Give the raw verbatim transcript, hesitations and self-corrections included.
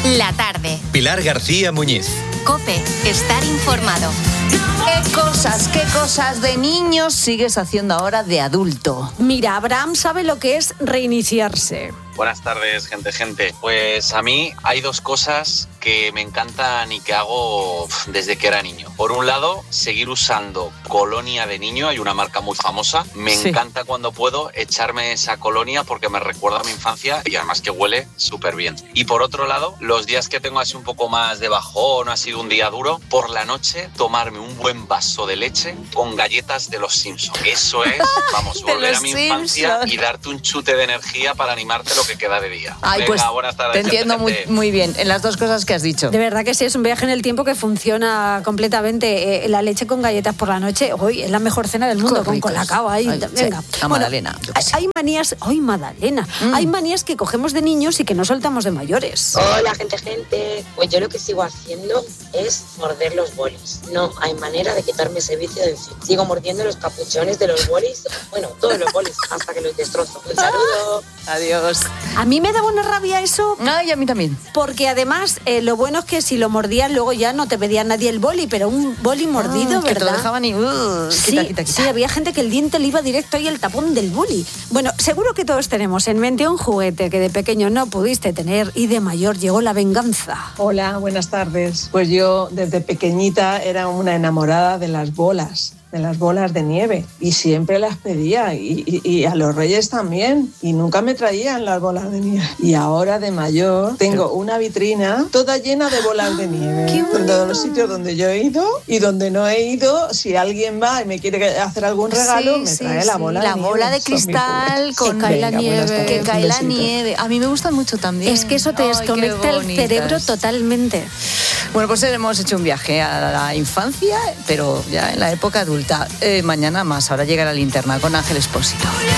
La tarde. Pilar García Muñiz. COPE. Estar informado. ¿Qué cosas, qué cosas de niños sigues haciendo ahora de adulto? Mira, Abraham sabe lo que es reiniciarse. Buenas tardes, gente, gente. Pues a mí hay dos cosas que me encantan y que hago desde que era niño. Por un lado, seguir usando colonia de niño, hay una marca muy famosa. Me sí. encanta cuando puedo echarme esa colonia porque me recuerda a mi infancia y además que huele súper bien. Y por otro lado, los días que tengo así un poco más de bajón, ha sido un día duro, por la noche tomarme un buen vaso de leche con galletas de los Simpsons. Eso es, vamos, volver a mi Simpson. infancia y darte un chute de energía para animarte lo que queda de día. Ay, Venga, pues buenas tardes, te entiendo muy, muy bien en las dos cosas que has dicho. De verdad que sí, es un viaje en el tiempo que funciona completamente. Eh, la leche con galletas por la noche, hoy es la mejor cena del mundo, con colacao ahí. Ay, Venga. Sí, la magdalena. Bueno, hay manías, hoy magdalena, mm. hay manías que cogemos de niños y que no soltamos de mayores. Hola, gente, gente. Pues yo lo que sigo haciendo es morder los bolis. No hay manera de quitarme ese vicio de encima. Sigo mordiendo los capuchones de los bolis, bueno, todos los bolis, hasta que los destrozo. Un saludo. Adiós. A mí me da una rabia eso. Ay, a mí también. Porque además, eh, lo bueno es que si lo mordías, luego ya no te pedía nadie el boli, pero un boli mordido, ah, ¿verdad? Que te lo dejaban y... Uh, sí, quita, quita, quita. sí, había gente que el diente le iba directo ahí el tapón del boli. Bueno, seguro que todos tenemos en mente un juguete que de pequeño no pudiste tener y de mayor llegó la venganza. Hola, buenas tardes. Pues yo desde pequeñita era una enamorada de las bolas. de las bolas de nieve y siempre las pedía y, y, y a los reyes también y nunca me traían las bolas de nieve y ahora de mayor tengo una vitrina toda llena de bolas de nieve en todos los sitios donde yo he ido y donde no he ido, si alguien va y me quiere hacer algún regalo, sí, me sí, trae la sí. bola la de nieve. bola de cristal con que cae la nieve, que cae la nieve. A mí me gusta mucho también. Es que eso te Ay, desconecta el cerebro totalmente. Bueno, pues hemos hecho un viaje a la infancia, pero ya en la época adulta. Eh, mañana más, ahora llega la linterna con Ángel Expósito.